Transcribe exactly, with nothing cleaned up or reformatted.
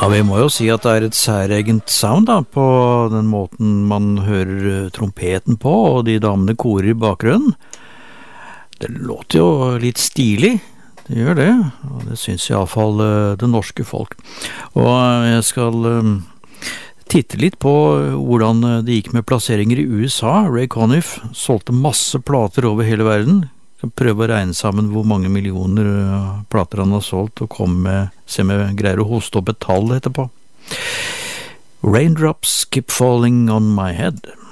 Ja, vi må jo si at det er et særegent sound da, på den måten man hører trompeten på, og de damene korer i bakgrunnen. Det låter jo litt stilig, det gjør det, og det synes i alle fall uh, det norske folk. Og jeg skal um, titte litt på hvordan det gikk med plasseringer i U S A. Ray Conniff solgte masse plater over hele verden. Jeg skal prøve å regne sammen hvor mange millioner uh, plater han har solgt, og komme med, se om jeg greier å hoste opp et tall etterpå. Raindrops keep falling on my head.